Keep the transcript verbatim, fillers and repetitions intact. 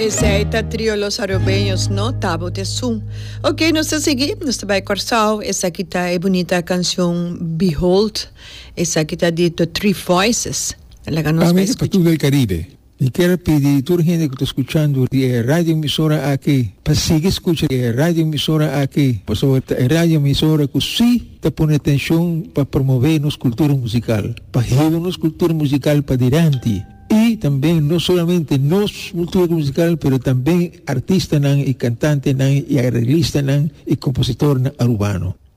Esse é trio Los Arubeños, no Tabo de Zoom. Ok, nós seguimos, nós vai Corsal. Essa aqui tá é bonita canção Behold. Essa aqui tá dito Three Voices. Amiga para todo el Caribe. Y quiero pedir a toda la gente que está escuchando la radio emisora aquí, para seguir escuchando la radio emisora aquí, pues sobre la radio emisora que sí te pone atención para promover nuestra cultura musical, para llevar nuestra cultura musical para adelante. Y también no solamente nuestra cultura musical, pero también artistas y cantantes y arreglistas y compositores urbanos.